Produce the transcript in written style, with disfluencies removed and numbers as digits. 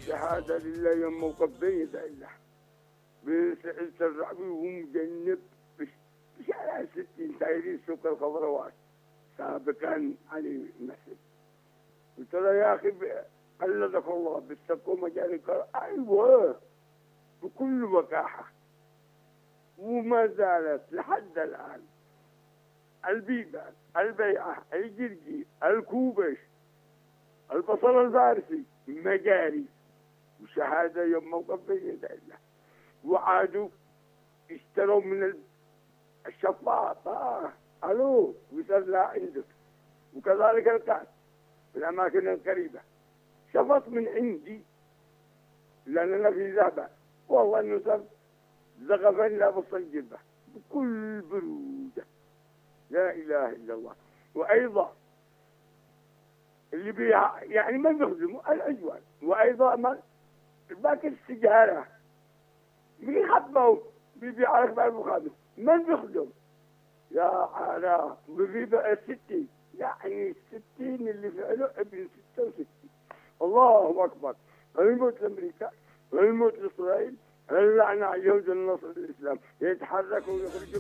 والشهادة لله يوم موقف بين يدي الله بسعيد الرعبي ومجنب بشارع 60 تايرين سوق الخضروات سابقا علي المسجد. قلت له يا أخي قلدك الله بالسبق ومجال القرار. أيوه بكل وقاحة. وما زالت لحد الآن البيبان، البيعة، الجرجير، الكوبش، البصل الفارسي، مجاري وشهادة يوم موقف بين يدي الله. وعادوا اشتروا من الشفاط الو ويصير لا عندك. وكذلك الكاس في الأماكن القريبة شفط من عندي لأننا في ذهب والله إنه صار زغفا لا بصل به بكل برودة. لا إله إلا الله. وأيضا اللي بيها يعني من بيخدموا الأجوال. وأيضا من باقي السجارة بيخبوا بيبيع لك بعد المخابز من بيخدم يا حرام بيبيع 60 يعني 60 اللي فعله ابن 66. الله أكبر. الموت لأمريكا والموت لإسرائيل اللعنة على اليهود والنصر الإسلام يتحركوا ويخرجوا